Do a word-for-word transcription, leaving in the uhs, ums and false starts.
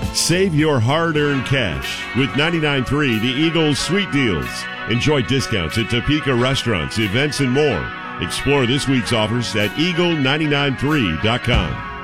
Save your hard-earned cash with ninety-nine point three The Eagle's Sweet Deals. Enjoy discounts at Topeka restaurants, events, and more. Explore this week's offers at eagle nine nine three dot com.